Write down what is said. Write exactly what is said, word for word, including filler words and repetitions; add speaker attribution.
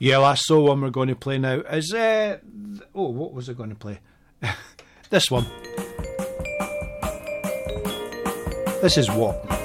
Speaker 1: Yeah, that's the one we're going to play now. Is uh, th- oh, what was I going to play? This one. This is Walk.